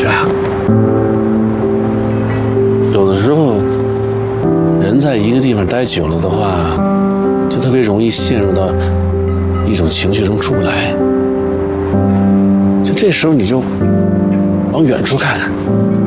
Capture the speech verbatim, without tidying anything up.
觉啊。有的时候，人在一个地方待久了的话，就特别容易陷入到一种情绪中出不来。就这时候你就往远处看，